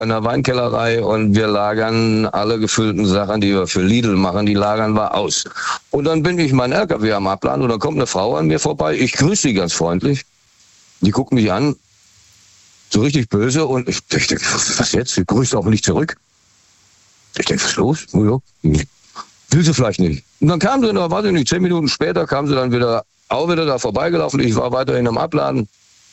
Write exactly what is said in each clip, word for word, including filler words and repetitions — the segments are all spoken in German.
in der Weinkellerei und wir lagern alle gefüllten Sachen, die wir für Lidl machen, die lagern wir aus. Und dann bin ich mein L K W am Abladen und dann kommt eine Frau an mir vorbei. Ich grüße sie ganz freundlich. Die guckt mich an, so richtig böse und ich, ich denke, was jetzt? Sie grüßt auch nicht zurück. Ich denke, was ist los? Oh, ja. Will sie vielleicht nicht. Und dann kam sie, weiß ich nicht, zehn Minuten später kam sie dann wieder, auch wieder da vorbeigelaufen. Ich war weiterhin am Abladen.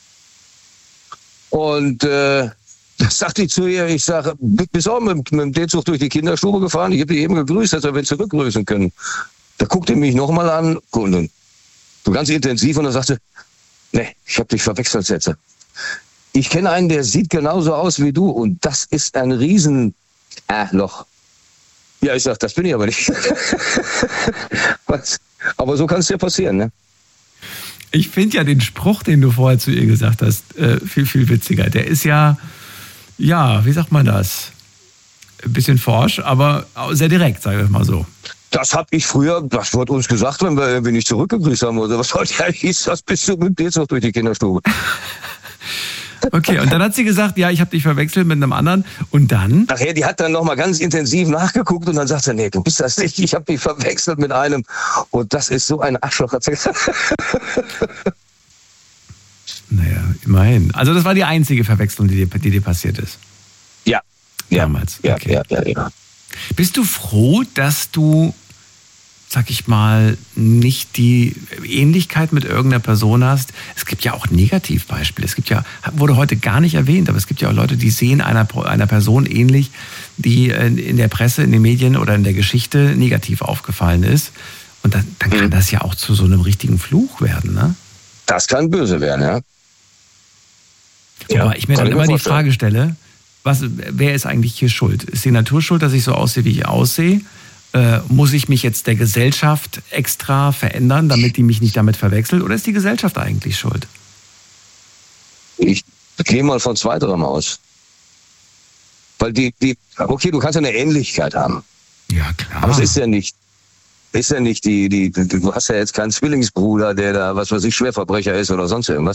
Und äh, das sagte ich zu ihr, ich sage, bist auch mit, mit dem D-Zug durch die Kinderstube gefahren? Ich habe dich eben gegrüßt, dass wir zurückgrüßen können. Da guckte mich nochmal an, und so ganz intensiv, und dann sagte, nee, ich habe dich verwechselt jetzt. Ich kenne einen, der sieht genauso aus wie du, und das ist ein riesen äh, Loch. Ja, ich sag, das bin ich aber nicht. Was? Aber so kann es dir passieren, ne? Ich finde ja den Spruch, den du vorher zu ihr gesagt hast, äh, viel, viel witziger. Der ist ja, ja, wie sagt man das? Ein bisschen forsch, aber sehr direkt, sage ich mal so. Das habe ich früher, das wurde uns gesagt, wenn wir irgendwie nicht zurückgegrüßt haben oder was heute ja hieß, das bist du mit dir durch die Kinderstube. Okay, und dann hat sie gesagt, ja, ich habe dich verwechselt mit einem anderen. Und dann? Nachher, die hat dann nochmal ganz intensiv nachgeguckt und dann sagt sie, nee, du bist das nicht, ich habe dich verwechselt mit einem. Und das ist so ein Arschloch. Naja, immerhin. Also das war die einzige Verwechslung, die dir, die dir passiert ist? Ja. Damals? Ja, okay. ja, ja, ja. Bist du froh, dass du, sag ich mal, nicht die Ähnlichkeit mit irgendeiner Person hast? Es gibt ja auch Negativbeispiele. Es gibt ja, wurde heute gar nicht erwähnt, aber es gibt ja auch Leute, die sehen einer, einer Person ähnlich, die in der Presse, in den Medien oder in der Geschichte negativ aufgefallen ist. Und dann, dann kann das ja auch zu so einem richtigen Fluch werden, ne? Das kann böse werden, ja. Aber ja, ich mir dann immer die Frage stelle, was, wer ist eigentlich hier schuld? Ist die Natur schuld, dass ich so aussehe, wie ich aussehe? Äh, muss ich mich jetzt der Gesellschaft extra verändern, damit die mich nicht damit verwechselt? Oder ist die Gesellschaft eigentlich schuld? Ich gehe mal von zweiterem aus. Weil die, die, okay, du kannst ja eine Ähnlichkeit haben. Ja, klar. Aber es ist ja nicht, ist ja nicht die, die, du hast ja jetzt keinen Zwillingsbruder, der da, was weiß ich, Schwerverbrecher ist oder sonst irgendwas.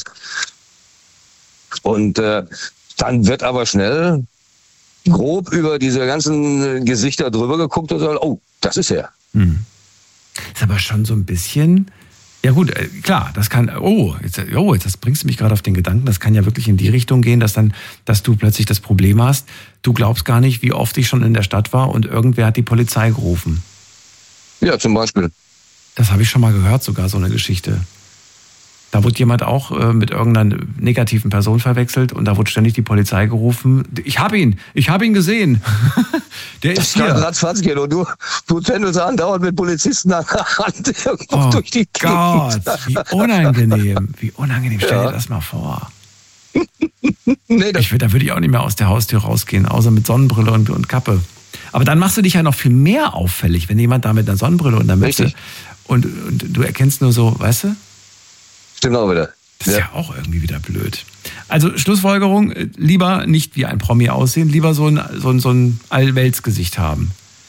Und äh, dann wird aber schnell grob über diese ganzen Gesichter drüber geguckt und sagt, oh, das ist er. Hm. Ist aber schon so ein bisschen, ja gut, klar, das kann, oh, jetzt, oh, jetzt das bringst du mich gerade auf den Gedanken, das kann ja wirklich in die Richtung gehen, dass dann, dass du plötzlich das Problem hast, du glaubst gar nicht, wie oft ich schon in der Stadt war und irgendwer hat die Polizei gerufen. Ja, zum Beispiel. Das habe ich schon mal gehört, sogar so eine Geschichte. Da wurde jemand auch äh, mit irgendeiner negativen Person verwechselt und da wurde ständig die Polizei gerufen. Ich habe ihn, ich habe ihn gesehen. Der ist hier. Das kann ratzfatz gehen und du, du tändelst andauernd mit Polizisten an der Hand oh durch die Gott, wie unangenehm. Wie unangenehm, stell dir ja. das mal vor. Nee, das ich würd, da würde ich auch nicht mehr aus der Haustür rausgehen, außer mit Sonnenbrille und, und Kappe. Aber dann machst du dich ja noch viel mehr auffällig, wenn jemand da mit einer Sonnenbrille und einer Mütze und, und du erkennst nur so, weißt du? Stimmt auch wieder. Das ist ja. ja auch irgendwie wieder blöd. Also Schlussfolgerung, lieber nicht wie ein Promi aussehen, lieber so ein, so ein, so ein Allweltsgesicht haben.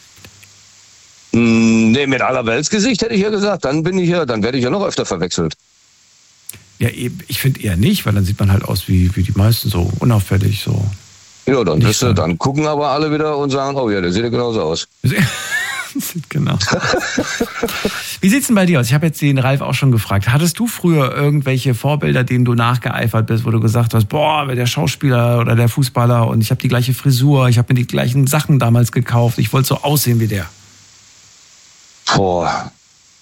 Nee, mit Allerweltsgesicht hätte ich ja gesagt, dann bin ich ja, dann werde ich ja noch öfter verwechselt. Ja, ich finde eher nicht, weil dann sieht man halt aus wie, wie die meisten, so unauffällig, so. Ja, dann, das, so. dann gucken aber alle wieder und sagen, oh ja, der sieht ja genauso aus. Sieht genau. Wie sieht's denn bei dir aus? Ich habe jetzt den Ralf auch schon gefragt. Hattest du früher irgendwelche Vorbilder, denen du nachgeeifert bist, wo du gesagt hast, boah, der Schauspieler oder der Fußballer und ich habe die gleiche Frisur, ich habe mir die gleichen Sachen damals gekauft, ich wollte so aussehen wie der? Boah.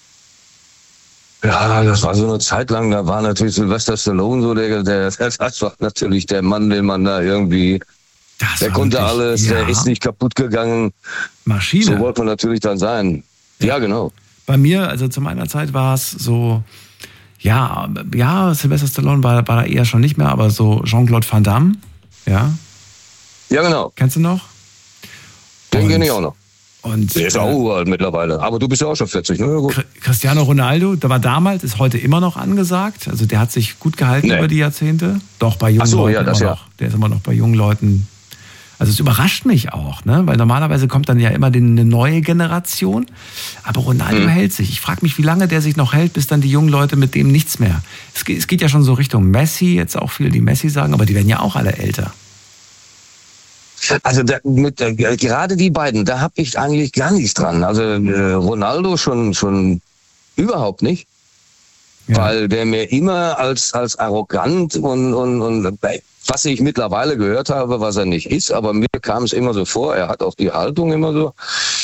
Ja, das war so eine Zeit lang, da war natürlich Sylvester Stallone so, der, der, das war natürlich der Mann, den man da irgendwie... Das der konnte wirklich, alles, ja. Der ist nicht kaputt gegangen. Maschine. So wollte man natürlich dann sein. Ja, ja, genau. Bei mir, also zu meiner Zeit war es so, ja, ja, Sylvester Stallone war, war da eher schon nicht mehr, aber so Jean-Claude Van Damme, ja. Ja, genau. Kennst du noch? Den kenne ich auch noch. Und, der ist auch uralt mittlerweile. Aber du bist ja auch schon vierzig, ne? Gut. Cristiano Ronaldo, der war damals, ist heute immer noch angesagt. Also der hat sich gut gehalten nee. über die Jahrzehnte. Doch, bei jungen Ach so, Leuten ja, das immer ja. noch. Der ist immer noch bei jungen Leuten. Also es überrascht mich auch, ne? Weil normalerweise kommt dann ja immer eine neue Generation. Aber Ronaldo hm. hält sich. Ich frage mich, wie lange der sich noch hält, bis dann die jungen Leute mit dem nichts mehr. Es geht, es geht ja schon so Richtung Messi, jetzt auch viele, die Messi sagen, aber die werden ja auch alle älter. Also da, mit, äh, gerade die beiden, da habe ich eigentlich gar nichts dran. Also äh, Ronaldo schon schon überhaupt nicht, ja. Weil der mir immer als als arrogant und und und was ich mittlerweile gehört habe, was er nicht ist, aber mir kam es immer so vor. Er hat auch die Haltung immer so.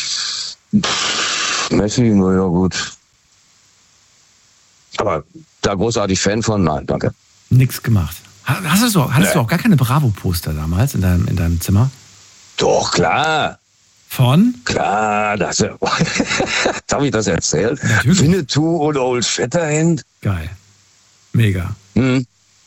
Pff, Messi, na ja gut. Aber da großartig Fan von, nein, danke. Nix gemacht. Hast du so, hattest nee. du auch gar keine Bravo-Poster damals in deinem, in deinem Zimmer? Doch, klar. Von? Klar, das, habe ich das erzählt? Natürlich. Winnetou und Old Shatterhand. Geil. Mega. Mhm.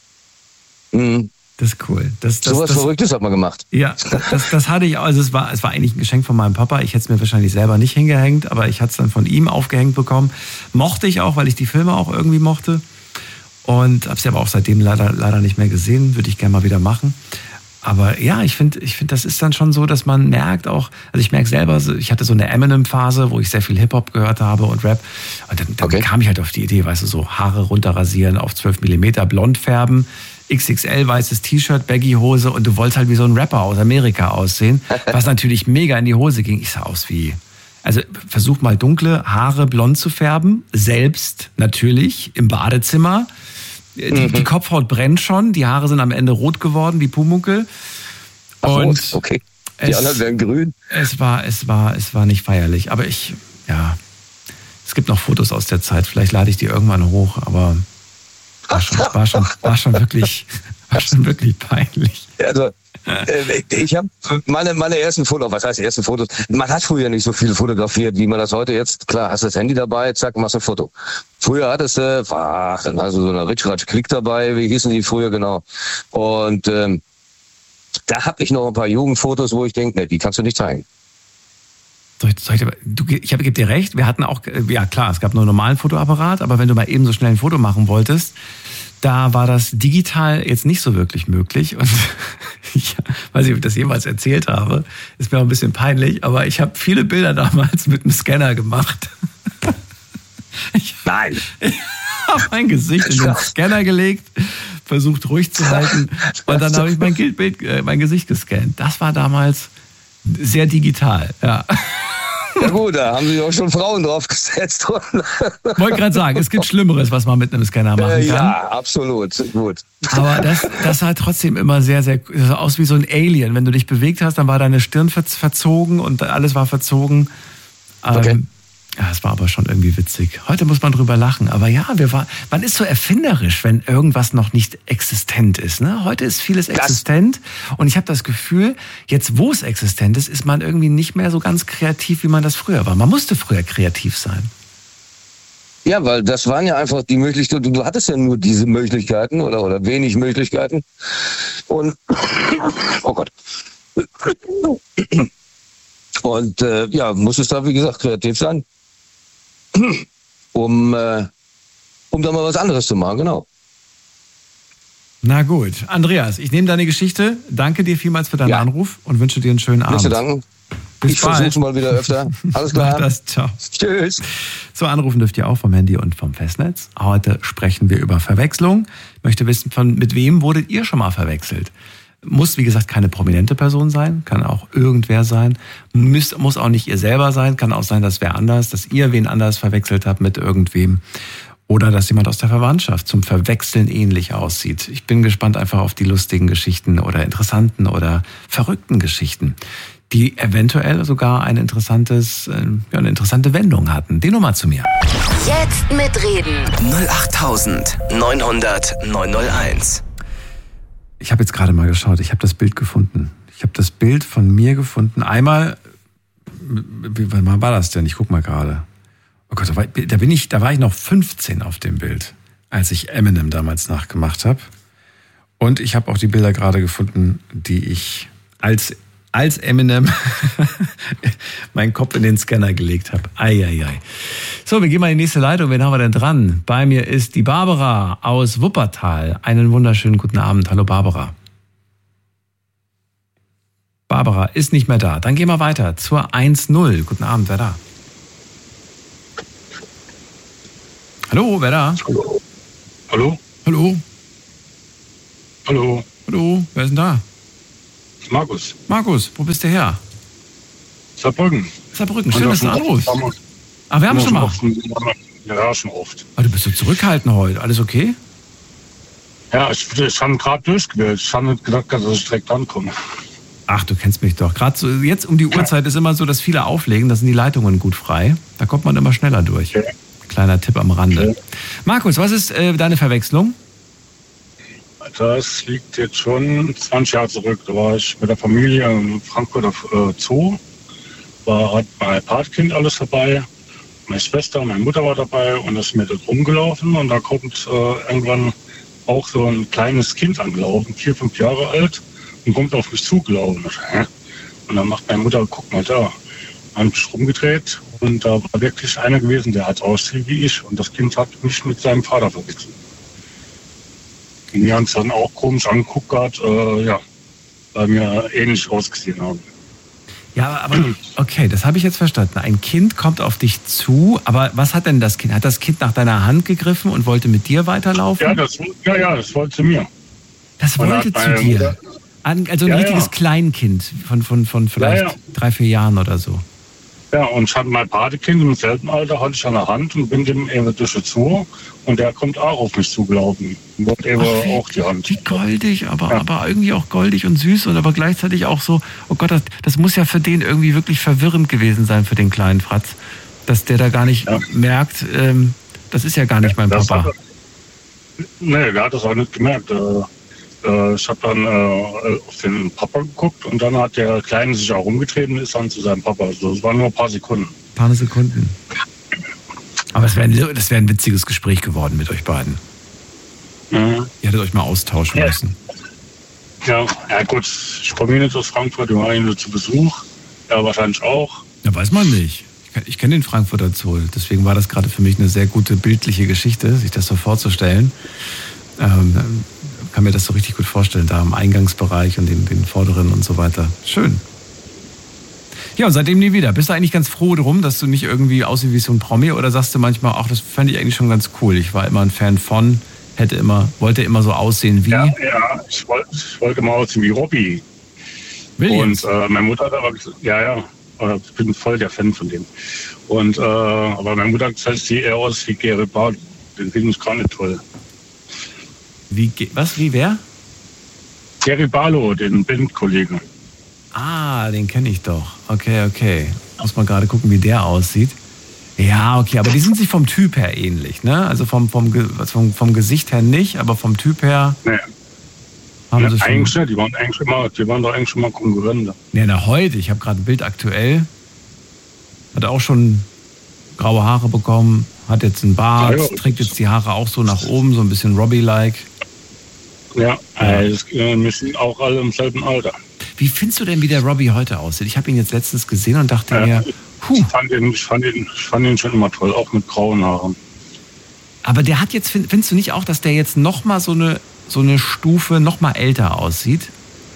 Mhm. Das ist cool. Das, das, so was das, Verrücktes hat man gemacht. Ja, das, das hatte ich auch. Also es war, es war eigentlich ein Geschenk von meinem Papa. Ich hätte es mir wahrscheinlich selber nicht hingehängt, aber ich hatte es dann von ihm aufgehängt bekommen. Mochte ich auch, weil ich die Filme auch irgendwie mochte. Und habe sie aber auch seitdem leider, leider nicht mehr gesehen. Würde ich gerne mal wieder machen. Aber ja, ich finde, ich finde, das ist dann schon so, dass man merkt auch, also ich merke selber, ich hatte so eine Eminem-Phase, wo ich sehr viel Hip-Hop gehört habe und Rap. Und dann, dann okay. kam ich halt auf die Idee, weißt du, so Haare runterrasieren auf zwölf Millimeter, blond färben, X X L weißes T-Shirt, Baggy-Hose und du wolltest halt wie so ein Rapper aus Amerika aussehen, was natürlich mega in die Hose ging. Ich sah aus wie, also versuch mal dunkle Haare blond zu färben, selbst natürlich im Badezimmer. Die, mhm. die Kopfhaut brennt schon, die Haare sind am Ende rot geworden, die Pumuckl. Ach, und rot, okay. Die es, anderen werden grün. Es war, es war, es war nicht feierlich. Aber ich, ja, es gibt noch Fotos aus der Zeit. Vielleicht lade ich die irgendwann hoch, aber war schon, war schon, war schon wirklich, war schon wirklich peinlich. Also, ich habe meine, meine ersten Fotos, was heißt erste Fotos? Man hat früher nicht so viel fotografiert, wie man das heute jetzt, klar, hast das Handy dabei, zack, machst ein Foto. Früher hattest du, ach, dann hast du so eine Ritsch-Ratsch-Klick dabei, wie hießen die früher genau. Und ähm, da habe ich noch ein paar Jugendfotos, wo ich denke, ne, die kannst du nicht zeigen. Soll ich, soll ich, du, ich gebe dir recht, wir hatten auch, ja klar, es gab nur einen normalen Fotoapparat, aber wenn du mal eben so schnell ein Foto machen wolltest, da war das digital jetzt nicht so wirklich möglich. Und ich weiß nicht, ob ich das jemals erzählt habe, ist mir auch ein bisschen peinlich, aber ich habe viele Bilder damals mit einem Scanner gemacht. Ich, Nein! Ich habe mein Gesicht in den Scanner gelegt, versucht ruhig zu halten und dann habe ich mein Bild, mein Gesicht gescannt. Das war damals sehr digital, ja. Ja gut, da haben sich auch schon Frauen drauf gesetzt. Wollte gerade sagen, es gibt Schlimmeres, was man mit einem Scanner machen kann. Ja, absolut, gut. Aber das, das sah trotzdem immer sehr, sehr sah aus wie so ein Alien. Wenn du dich bewegt hast, dann war deine Stirn verzogen und alles war verzogen. Okay. Ähm, ja, es war aber schon irgendwie witzig. Heute muss man drüber lachen. Aber ja, wir war, man ist so erfinderisch, wenn irgendwas noch nicht existent ist. Ne? Heute ist vieles das existent. Und ich habe das Gefühl, jetzt wo es existent ist, ist man irgendwie nicht mehr so ganz kreativ, wie man das früher war. Man musste früher kreativ sein. Ja, weil das waren ja einfach die Möglichkeiten. Du hattest ja nur diese Möglichkeiten oder, oder wenig Möglichkeiten. Und, oh Gott. Und äh, ja, musstest da, wie gesagt, kreativ sein. Um, äh, um da mal was anderes zu machen, genau. Na gut. Andreas, ich nehme deine Geschichte. Danke dir vielmals für deinen ja. Anruf und wünsche dir einen schönen Abend. Nicht zu danken. Bis ich versuche mal wieder öfter. Alles klar. Mach das. Ciao. Tschüss. So, anrufen dürft ihr auch vom Handy und vom Festnetz. Heute sprechen wir über Verwechslung. Ich möchte wissen, von, mit wem wurdet ihr schon mal verwechselt? Muss, wie gesagt, keine prominente Person sein, kann auch irgendwer sein, muss, muss auch nicht ihr selber sein, kann auch sein, dass wer anders, dass ihr wen anders verwechselt habt mit irgendwem oder dass jemand aus der Verwandtschaft zum Verwechseln ähnlich aussieht. Ich bin gespannt einfach auf die lustigen Geschichten oder interessanten oder verrückten Geschichten, die eventuell sogar ein interessantes, ja, eine interessante Wendung hatten. Die Nummer zu mir. Jetzt mitreden. null acht neun hundert neun null eins. Ich habe jetzt gerade mal geschaut, ich habe das Bild gefunden. Ich habe das Bild von mir gefunden. Einmal, wann war das denn? Ich guck mal gerade. Oh Gott, da war, da bin ich, da war ich noch fünfzehn auf dem Bild, als ich Eminem damals nachgemacht habe. Und ich habe auch die Bilder gerade gefunden, die ich als als Eminem meinen Kopf in den Scanner gelegt habe. Eieiei. So, wir gehen mal in die nächste Leitung. Wen haben wir denn dran? Bei mir ist die Barbara aus Wuppertal. Einen wunderschönen guten Abend. Hallo Barbara. Barbara ist nicht mehr da. Dann gehen wir weiter zur eins null. Guten Abend, wer da? Hallo, wer da? Hallo. Hallo? Hallo? Hallo? Hallo, wer ist denn da? Markus. Markus, wo bist du her? Saarbrücken. Saarbrücken, schön, dass du anrufst. Ah, wir haben schon mal. Ja, schon oft. Aber du bist so zurückhaltend heute. Alles okay? Ja, ich, ich habe gerade durchgewählt. Ich habe nicht gedacht, dass ich direkt ankomme. Ach, du kennst mich doch. Gerade so, jetzt um die Uhrzeit ist immer so, dass viele auflegen, da sind die Leitungen gut frei. Da kommt man immer schneller durch. Okay. Kleiner Tipp am Rande. Okay. Markus, was ist äh, deine Verwechslung? Das liegt jetzt schon zwanzig Jahre zurück. Da war ich mit der Familie im Frankfurter äh, Zoo. War, hat mein Patkind alles dabei. Meine Schwester, meine Mutter war dabei und ist mir dort rumgelaufen. Und da kommt äh, irgendwann auch so ein kleines Kind angelaufen, vier, fünf Jahre alt, und kommt auf mich zugelaufen. Und dann macht meine Mutter, guck mal da. Dann habe ich rumgedreht und da war wirklich einer gewesen, der hat aussehen wie ich. Und das Kind hat mich mit seinem Vater verwechselt. Und die haben es dann auch komisch angeguckt gehabt, äh, ja, weil wir ähnlich ausgesehen haben. Ja, aber okay, das habe ich jetzt verstanden. Ein Kind kommt auf dich zu, aber was hat denn das Kind? Hat das Kind nach deiner Hand gegriffen und wollte mit dir weiterlaufen? Ja, das, ja, ja, das wollte zu mir. Das Und wollte hat zu meine dir? Mutter- An, also ein Ja, richtiges ja. Kleinkind von, von, von vielleicht Ja, ja. drei, vier Jahren oder so. Ja, und ich hatte mein Patekind im selben Alter, hatte ich an der Hand und bin dem eben durch die Zoo und der kommt auch auf mich zugelaufen. Und wollte eben Ach, wie- auch die Hand. Wie goldig, aber, Ja. aber irgendwie auch goldig und süß und aber gleichzeitig auch so, oh Gott, das, das muss ja für den irgendwie wirklich verwirrend gewesen sein, für den kleinen Fratz, dass der da gar nicht Ja. merkt, ähm, das ist ja gar nicht mein Das Papa. hat er- Nee, der hat das auch nicht gemerkt. Äh, äh, Ich habe dann äh, auf den Papa geguckt und dann hat der Kleine sich auch umgedreht und ist dann zu seinem Papa. Also, das waren nur ein paar Sekunden. Ein paar Sekunden. Aber es wäre ein, das wär ein witziges Gespräch geworden mit euch beiden. Mhm. Ihr hättet euch mal austauschen Ja. müssen. Ja, ja gut, ich komme hier nicht aus Frankfurt, wir waren hier nur zu Besuch. Ja, wahrscheinlich auch. Ja, weiß man nicht. Ich, kenn- ich kenne den Frankfurter Zoo, deswegen war das gerade für mich eine sehr gute bildliche Geschichte, sich das so vorzustellen. Ähm, kann mir das so richtig gut vorstellen, da im Eingangsbereich und den, den vorderen und so weiter. Schön. Ja, und seitdem nie wieder. Bist du eigentlich ganz froh drum, dass du nicht irgendwie aussiehst wie so ein Promi oder sagst du manchmal, ach, das fände ich eigentlich schon ganz cool. Ich war immer ein Fan von, hätte immer, wollte immer so aussehen wie Ja, ja, ich wollte ich wollte mal aussehen wie Robbie. Williams. Und äh, meine Mutter hat aber gesagt, ja, ja, äh, ich bin voll der Fan von dem. Und, äh, aber meine Mutter hat gesagt, ich sehe eher aus wie Gary Barlow. Den finde ich gar nicht toll. Wie, ge- was, wie, wer? Gary Barlow, den Bandkollegen. Ah, den kenne ich doch. Okay, okay. Muss mal gerade gucken, wie der aussieht. Ja, okay, aber die sind sich vom Typ her ähnlich, ne? Also vom, vom, Ge- vom, vom Gesicht her nicht, aber vom Typ her Nee, haben ja, sie schon... eigentlich nicht. Die waren, eigentlich immer, die waren doch eigentlich schon mal Konkurrenten. Ja, na heute, ich habe gerade ein Bild aktuell. Hat auch schon graue Haare bekommen, hat jetzt einen Bart, Ja, ja. trägt jetzt die Haare auch so nach oben, so ein bisschen Robbie-like. Ja, äh, das, äh, wir sind auch alle im selben Alter. Wie findest du denn, wie der Robbie heute aussieht? Ich habe ihn jetzt letztens gesehen und dachte Ja, mir, puh, ich, fand ihn, ich, fand ihn, ich fand ihn schon immer toll, auch mit grauen Haaren. aber der hat jetzt, find- findest du nicht auch, dass der jetzt nochmal so eine, so eine Stufe nochmal älter aussieht?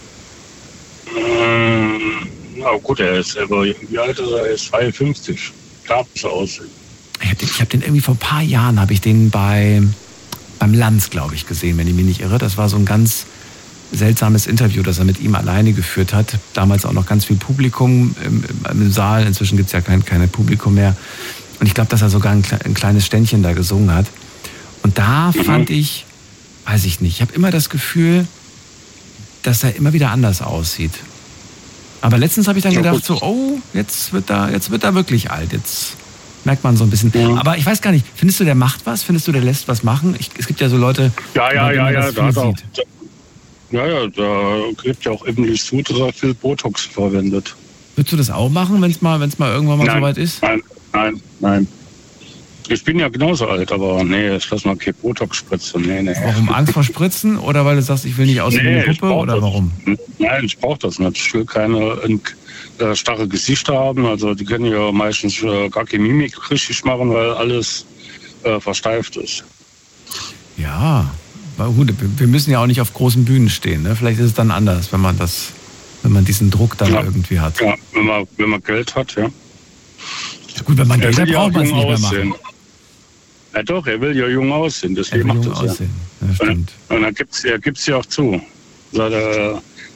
Ähm, na gut, er ist aber, wie alt ist er? Er ist zweiundfünfzig. Klar, muss er aussehen. Ich habe den, ich hab den irgendwie vor ein paar Jahren, habe ich den bei, beim Lanz, glaube ich, gesehen, wenn ich mich nicht irre. Das war so ein ganz seltsames Interview, das er mit ihm alleine geführt hat. Damals auch noch ganz viel Publikum im, im Saal. Inzwischen gibt es ja kein, kein Publikum mehr. Und ich glaube, dass er sogar ein, kle- ein kleines Ständchen da gesungen hat. Und da Mhm. fand ich, weiß ich nicht, ich habe immer das Gefühl, dass er immer wieder anders aussieht. Aber letztens habe ich dann Ja, gedacht, gut. so, oh, jetzt wird er, jetzt wird er wirklich alt. Jetzt merkt man so ein bisschen. Ja. Aber ich weiß gar nicht, findest du, der macht was? Findest du, der lässt was machen? Ich, es gibt ja so Leute, Ja, ja, bei denen ja, man ja, das da viel hat er, sieht. ja, ja, da gibt ja auch öffentlich zu, dass er viel Botox verwendet. Würdest du das auch machen, wenn es mal, wenn's mal irgendwann mal Nein, soweit ist? Nein, nein, nein. Ich bin ja genauso alt, aber nee, ich lass mal kein Botox spritzen. Nee, nee. Warum? Angst vor Spritzen? Oder weil du sagst, ich will nicht aussehen wie Nee, eine ich Puppe? brauch Oder das. warum? Nein, ich brauche das nicht. Ich will keine äh, starre Gesichter haben. Also die können ja meistens äh, gar keine Mimik richtig machen, weil alles äh, versteift ist. Ja, aber gut, wir- wir müssen ja auch nicht auf großen Bühnen stehen. Ne? Vielleicht ist es dann anders, wenn man das, wenn man diesen Druck dann Ja. irgendwie hat. Ja, wenn man, wenn man Geld hat, ja. Ja, gut, wenn man Er Geld hat, will ja braucht auch man es jung nicht mehr aussehen. machen. Ja doch, er will ja jung aussehen, Er deswegen will macht jung das ja. aussehen. Ja, stimmt. Und dann gibt's, er gibt's ja auch zu. Sagt, er,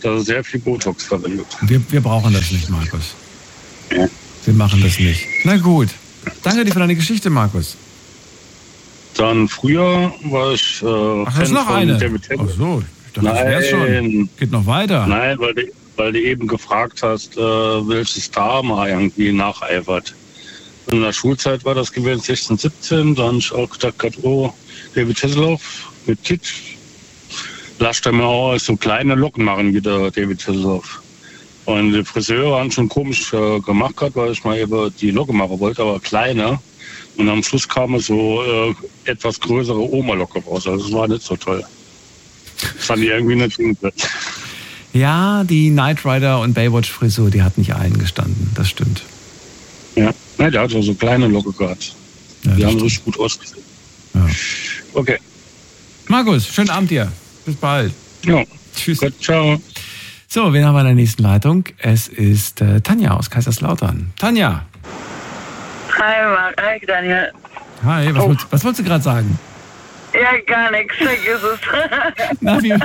dass er sehr viel Botox verwendet. Wir, wir brauchen das nicht, Markus. Ja. Wir machen das nicht. Na gut. Danke dir für deine Geschichte, Markus. Dann früher war ich äh, Ach, da ist noch eine. David Ach so, ich dachte, das wär's schon. Geht noch weiter. Nein, weil du, weil du eben gefragt hast, äh, welches Star mal irgendwie nacheifert. In der Schulzeit war das gewesen, sechzehn, siebzehn. Dann habe ich auch gedacht, oh, David Hasselhoff mit Kid. Lass dir mal auch so kleine Locken machen wie der David Hasselhoff. Und die Friseure haben schon komisch äh, gemacht, grad, weil ich mal eben die Locke machen wollte, aber kleiner. Und am Schluss kam so äh, etwas größere Oma-Locke raus. Also das war nicht so toll. Das fand ich irgendwie nicht gut. Ja, die Knight Rider und Baywatch-Frisur, die hat nicht allen gestanden. Das stimmt. Ja, ja, der hat so kleine Locke gehabt. Ja, die haben stimmt. richtig gut ausgesehen. Ja. Okay. Markus, schönen Abend dir. Bis bald. Ja. Tschüss. Gut, ciao. So, wen haben wir in der nächsten Leitung? Es ist äh, Tanja aus Kaiserslautern. Tanja. Hi, Marc. Hi, Daniel. Hi, was, Oh. wolltest, was wolltest du gerade sagen? Ja, gar nichts. Vergiss es. Na, wie?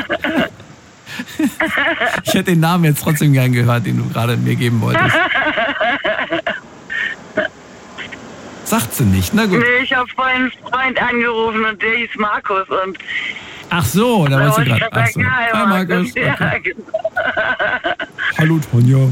Ich hätte den Namen jetzt trotzdem gern gehört, den du gerade mir geben wolltest. Sagt sie nicht, na gut. Nee, ich habe vorhin einen Freund angerufen und der hieß Markus. Und Ach so, da warst du wollte ich gerade. grad Ach so. sagen, hi, Hi, Markus. Ja, Okay. genau. Hallo, Tonja.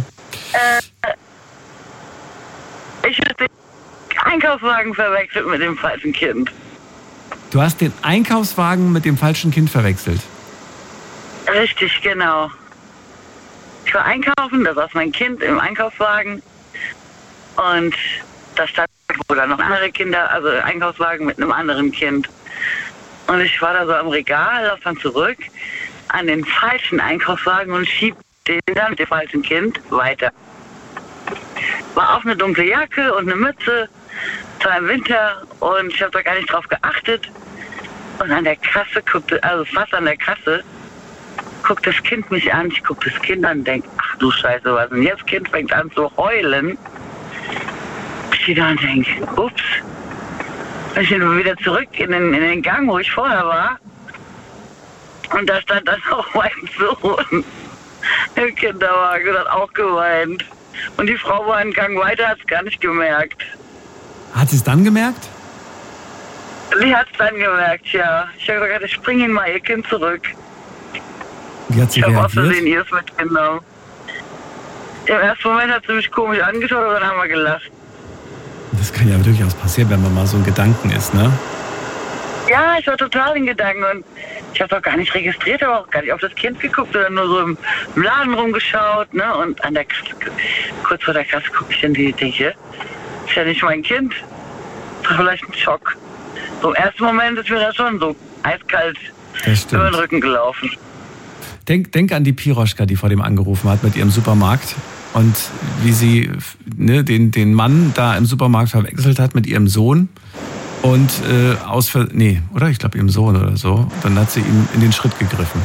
Ich habe den Einkaufswagen verwechselt mit dem falschen Kind. Du hast den Einkaufswagen mit dem falschen Kind verwechselt. Richtig, genau. Ich war einkaufen, da saß mein Kind im Einkaufswagen und da stand wohl dann noch andere Kinder, also Einkaufswagen mit einem anderen Kind. Und ich war da so am Regal, lauf dann zurück an den falschen Einkaufswagen und schieb den dann mit dem falschen Kind weiter. War auch eine dunkle Jacke und eine Mütze, es war im Winter und ich habe da gar nicht drauf geachtet. Und an der Kasse guckte, also fast an der Kasse, guckt das Kind mich an, ich guck das Kind an und denk, ach du Scheiße, was denn jetzt? Das Kind fängt an zu heulen. Ich stehe da und denk, ups. Ich bin wieder zurück in den, in den Gang, wo ich vorher war. Und da stand dann auch mein Sohn im Kinderwagen und hat auch geweint. Und die Frau war einen Gang weiter, hat es gar nicht gemerkt. Hat sie es dann gemerkt? Sie hat es dann gemerkt, ja. Ich habe gesagt, ich springe Ihnen mal Ihr Kind zurück. Wie hat sie Ich habe aus reagiert? Versehen ihrs mitgenommen. Im ersten Moment hat sie mich komisch angeschaut, aber dann haben wir gelacht. Das kann ja durchaus passieren, wenn man mal so in Gedanken ist, ne? Ja, ich war total in Gedanken und ich habe doch gar nicht registriert, aber auch gar nicht auf das Kind geguckt, sondern nur so im, im Laden rumgeschaut, ne? Und an der Kasse, kurz vor der Kasse gucke ich in die Decke. Ist ja nicht mein Kind. Das war vielleicht ein Schock. So im ersten Moment ist mir das schon so eiskalt Das über den stimmt. Rücken gelaufen. Denk, denk an die Piroschka, die vor dem angerufen hat mit ihrem Supermarkt und wie sie ne, den, den Mann da im Supermarkt verwechselt hat mit ihrem Sohn und äh, aus Ver- nee, oder? Ich glaube ihrem Sohn oder so. Dann hat sie ihm in den Schritt gegriffen.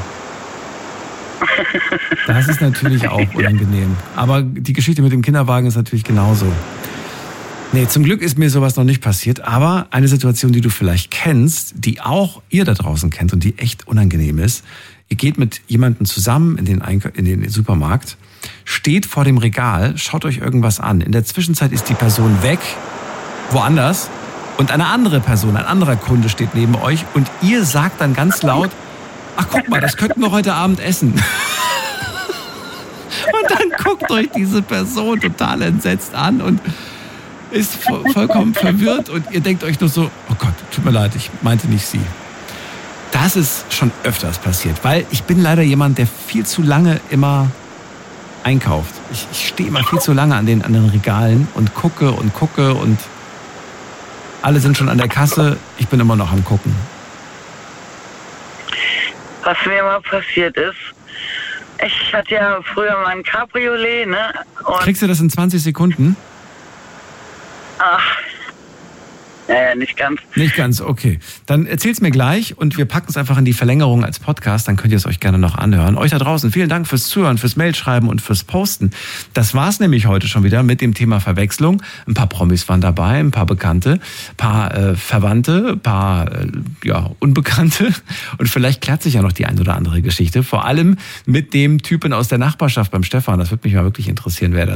Das ist natürlich auch unangenehm. Aber die Geschichte mit dem Kinderwagen ist natürlich genauso. Nee, zum Glück ist mir sowas noch nicht passiert, aber eine Situation, die du vielleicht kennst, die auch ihr da draußen kennt und die echt unangenehm ist. Ihr geht mit jemandem zusammen in den, Eink- in den Supermarkt, steht vor dem Regal, schaut euch irgendwas an. In der Zwischenzeit ist die Person weg, woanders, und eine andere Person, ein anderer Kunde steht neben euch und ihr sagt dann ganz laut, ach guck mal, das könnten wir heute Abend essen. Und dann guckt euch diese Person total entsetzt an und ist vo- vollkommen verwirrt und ihr denkt euch nur so, oh Gott, tut mir leid, ich meinte nicht sie. Das ist schon öfters passiert, weil ich bin leider jemand, der viel zu lange immer einkauft. Ich, ich stehe immer viel zu lange an den, an den Regalen und gucke und gucke und alle sind schon an der Kasse, ich bin immer noch am Gucken. Was mir mal passiert ist, ich hatte ja früher mal ein Cabriolet, ne? Und Kriegst du das in zwanzig Sekunden? ach, Naja, nicht ganz. Nicht ganz, okay. Dann erzähl's mir gleich und wir packen es einfach in die Verlängerung als Podcast, dann könnt ihr es euch gerne noch anhören. Euch da draußen, vielen Dank fürs Zuhören, fürs Mailschreiben und fürs Posten. Das war's nämlich heute schon wieder mit dem Thema Verwechslung. Ein paar Promis waren dabei, ein paar Bekannte, ein paar äh, Verwandte, ein paar äh, ja, Unbekannte und vielleicht klärt sich ja noch die ein oder andere Geschichte. Vor allem mit dem Typen aus der Nachbarschaft beim Stefan. Das würde mich mal wirklich interessieren, wer das